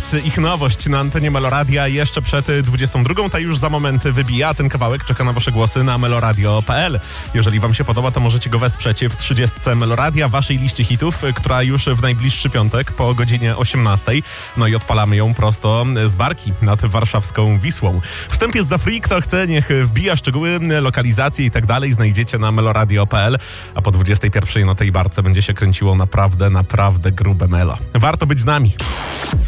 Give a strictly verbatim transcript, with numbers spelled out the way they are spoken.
jest ich nowość na antenie Meloradia jeszcze przed dwudziestą drugą. Ta już za moment wybija. Ten kawałek czeka na wasze głosy na meloradio kropka p l. Jeżeli wam się podoba, to możecie go wesprzeć w trzydziestce Meloradia, waszej liście hitów, która już w najbliższy piątek po godzinie osiemnastej. No i odpalamy ją prosto z barki nad warszawską Wisłą. Wstęp jest za free. Kto chce, niech wbija szczegóły, lokalizacje i tak dalej. Znajdziecie na meloradio kropka p l. A po dwudziestej pierwszej na tej barce będzie się kręciło naprawdę, naprawdę grube melo. Warto być z nami.